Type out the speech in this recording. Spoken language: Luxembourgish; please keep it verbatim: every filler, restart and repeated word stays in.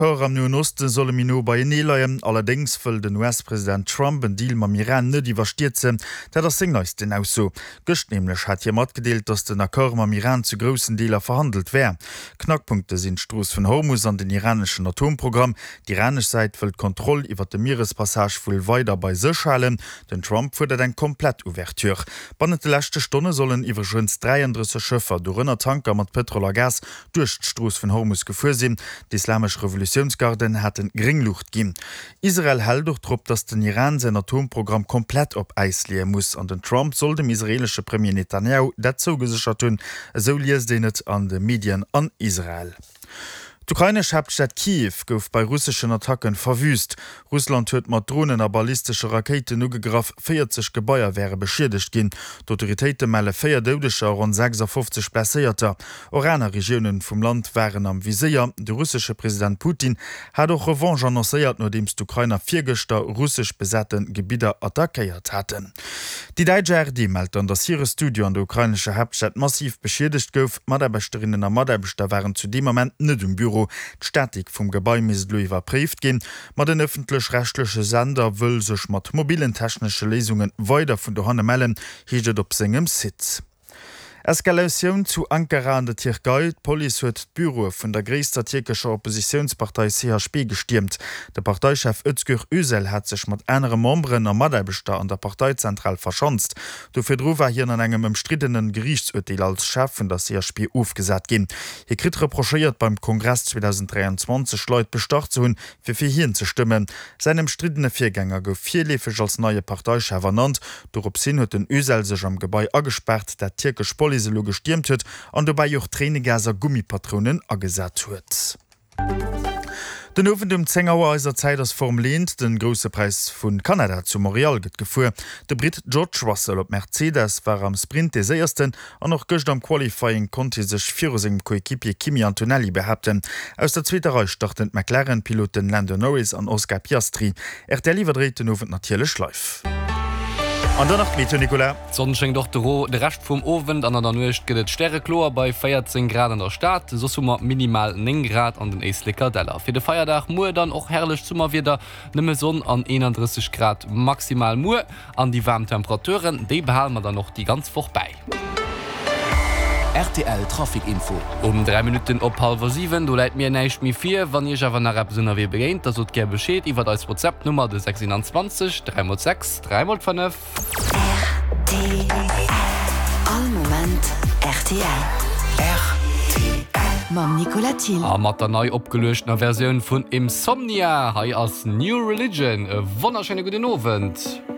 Am Osten solle Mino bei Neleiien allerdings fëll den U S-Präsident Trump en Deal mam Iran net iwwerstize, dat der Singneus den aus so. Gëcht nämlich hat je mat gedeelt, dats den Akkor am Iran zu großen Dealer verhandelt wär. Knackpunkte sind Stroos vun Hormuz an den iranischen Atomprogramm. Die iranisch Seite will Kontrolle iwwer de Meerespassage vull weiter bei sech halen. Den Trump fordert ein komplett Ouverture. Bannet de letzte Stunde sollen iwwer schons dreiunddreißig Schiffer do Rënner Tanker mat Petrol a Gas durch Stroos vun Hormuz gefuersinn. Die islamisch Revolution Garden hat den Gringlucht gin. Israel hält doch trop, dass den Iran sein Atomprogramm komplett op Eis lehen muss an den Trump soll dem israelische Premier Netanyahu dazu gesichert tun, so liest den net an de Medien an Israel. D'Ukrainesch Hauptstadt Kiew gouf bei russischen Attacken verwüst. Russland huet mat Drohnen a ballistische Raketen ugegraf vierzig Gebäier wäre beschädigt gin. D'Autoritéite melle vier Dodescher rund sechsundfünfzig Blesséierter. Oraner Regionen vum Land wären am Viséier. De russische Präsident Putin hat auch Revanche annoncéiert, nachdem d'Ukrainer viergester russisch besetzten Gebieter attackiert hatten. Die Deutsche R D meldet an, dass ihre Studio an der ukrainische Hauptstadt massiv beschädigt gouf. Maderbesterinnen an Maderbechter waren zu dem Moment net im Büro. D'Statik vum Gebäi mis lo iwwerpreft gin, mat den öffentlich-rechtliche Sender wëll sech mat mobilen technische Lesungen weiter vun der Hanne mellen, higet op segem Sitz. Eskalation zu Ankara an der Türkei. Police huet d'Büro vun der gréisster türkischer Oppositionspartei C H P gestürmt. Der Parteichef Özgür Üsel hat sech mat enere Membren am Maderbester an der Parteizentral verschanzt. Dofir dro war hier an engem umstrittenen Gerichtsurteil als Chef vun der C H P aufgesat gin. Hier krit reprochiert beim Kongress zwanzig dreiundzwanzig Leut bestart zu hunn, fir fir hien ze stimmen. Seinem strittene Viergänger gouf vierlefig als neue Parteichef ernannt. Dorop sinn huet den Üsel sech am Gebäi agesperrt, der türkisch Police gestürmt huet an dabei joch Trainegaser Gummipatronen agesat huet. Den Ofen dem Zengauer eiser Zeit as Form lehnt, den grosse Preis vun Kanada zu Montreal gëtt gefuer. De Brit George Russell op Mercedes war am Sprint des ersten an noch gëcht am Qualifying konnte sech vir segem Koekipier Kimi Antonelli behaupten. Aus der zweite Reich starten McLaren-Piloten Lando Norris an Oscar Piastri. Er der lieferdreht den Ofen natierle Schleif. An der Nacht mit Nicola. Sonnen schenkt doch de, de Rest vom Ofen an der Nucht gëtt Sterreklor bei vierzehn Grad an der Stadt, so summer minimal neun Grad an den Eislicker Deller. Für de Feierdach Mue dann auch herrlich Summer wieder nimme Sonn an einunddreißig Grad maximal Mue an die warmen Temperaturen, die behalen wir dann noch die ganz vorbei. R T L Trafikinfo. Um drei Minuten op halb sieben, du leit mir neicht mi vier, wann ihr awer nach Repsonner wie begéint, dat ger beschéet, iwwer als Rezeptnummer de sechsundzwanzig drei sechs drei fünf. R T L. All moment R T L. R T L. Mam Nicola Thiel. A mat der neu opgelöschter Version vun Insomnia, hai als New Religion. E wunderschöne guten Abend.